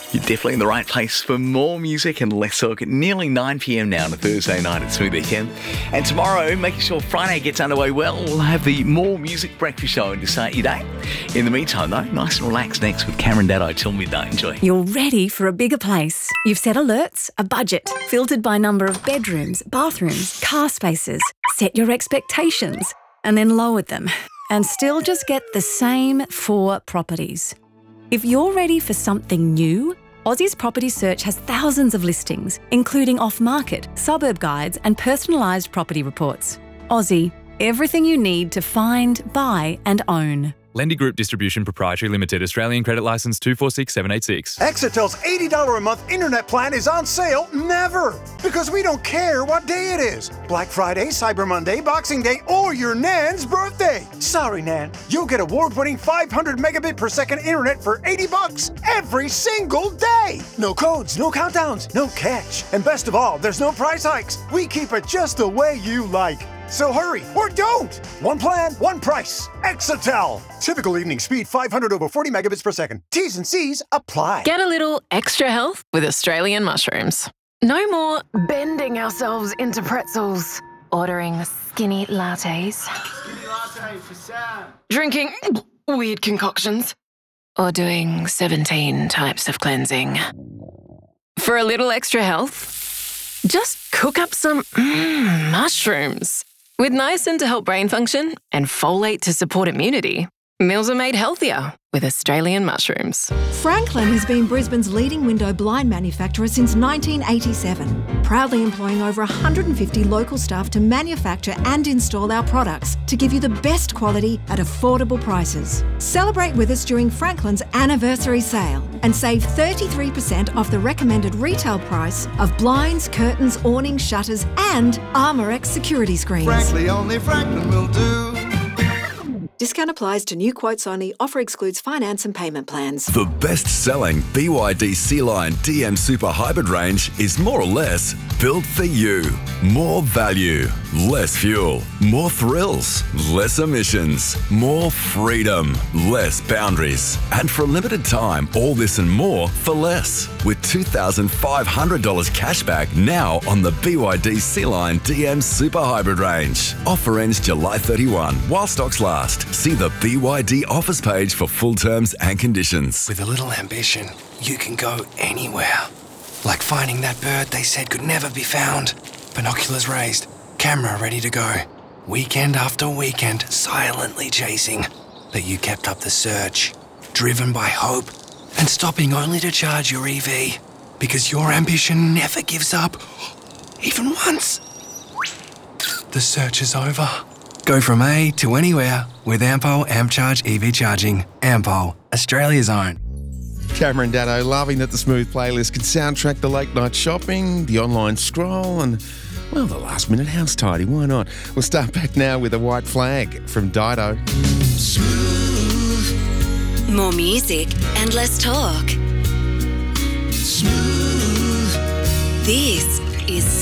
You're definitely in the right place for more music and less talk. Nearly 9 p.m. now on a Thursday night at Smooth FM. And tomorrow, making sure Friday gets underway well, we'll have the More Music Breakfast Show to start your day. In the meantime, though, nice and relaxed next with Cameron Daddo till midday. Enjoy. You're ready for a bigger place. You've set alerts, a budget, filtered by number of bedrooms, bathrooms, car spaces, set your expectations, and then lowered them. And still just get the same 4 properties. If you're ready for something new, Aussie's Property Search has thousands of listings, including off-market, suburb guides and personalised property reports. Aussie, everything you need to find, buy and own. Lendy Group Distribution Proprietary Limited, Australian Credit Licence 246786. Exetel's $80 a month internet plan is on sale never, because we don't care what day it is. Black Friday, Cyber Monday, Boxing Day, or your Nan's birthday. Sorry, Nan, you'll get award-winning 500 megabit per second internet for $80 every single day. No codes, no countdowns, no catch. And best of all, there's no price hikes. We keep it just the way you like. So hurry, or don't! One plan, one price. Exetel. Typical evening speed 500 over 40 megabits per second. T's and C's apply. Get a little extra health with Australian mushrooms. No more bending ourselves into pretzels, ordering skinny lattes, drinking weird concoctions, or doing 17 types of cleansing. For a little extra health, just cook up some mushrooms. With niacin to help brain function and folate to support immunity, meals are made healthier with Australian mushrooms. Franklin has been Brisbane's leading window blind manufacturer since 1987, proudly employing over 150 local staff to manufacture and install our products to give you the best quality at affordable prices. Celebrate with us during Franklin's anniversary sale and save 33% off the recommended retail price of blinds, curtains, awnings, shutters and Armorex security screens. Frankly, only Franklin will do. Discount applies to new quotes only. Offer excludes finance and payment plans. The best-selling BYD Sea-Line DM Super Hybrid range is more or less built for you. More value, less fuel, more thrills, less emissions, more freedom, less boundaries. And for a limited time, all this and more for less. With $2,500 cash back now on the BYD Sea-Line DM Super Hybrid range. Offer ends July 31 while stocks last. See the BYD offers page for full terms and conditions. With a little ambition, you can go anywhere. Like finding that bird they said could never be found. Binoculars raised, camera ready to go. Weekend after weekend, silently chasing. But you kept up the search, driven by hope, and stopping only to charge your EV. Because your ambition never gives up, even once. The search is over. Go from A to anywhere with Ampol AmpCharge EV charging. Ampol, Australia's own. Cameron Daddo, loving that the Smooth playlist can soundtrack the late night shopping, the online scroll and, well, the last minute house tidy. Why not? We'll start back now with a white flag from Dido. Smooth. More music and less talk. Smooth. This is